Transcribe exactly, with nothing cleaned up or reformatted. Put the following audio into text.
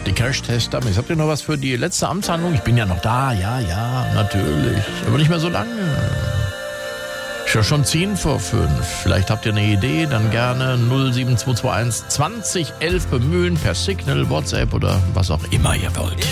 Die Crash-Test-Dummies. Habt ihr noch was für die letzte Amtshandlung? Ich bin ja noch da, ja, ja, natürlich. Aber nicht mehr so lange. Ist ja schon zehn vor fünf. Vielleicht habt ihr eine Idee, dann gerne null sieben zwei zwei eins zwanzig elf bemühen per Signal, WhatsApp oder was auch immer ihr wollt.